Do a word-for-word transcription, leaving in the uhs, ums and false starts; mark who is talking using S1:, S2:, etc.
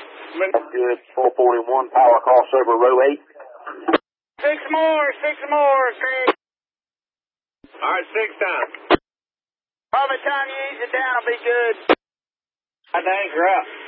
S1: Good. four forty-one, power crossover, row eight.
S2: Six more, six more, Craig.
S3: All right, six times.
S2: By the time you ease it down, it'll be good.
S3: I think you're up.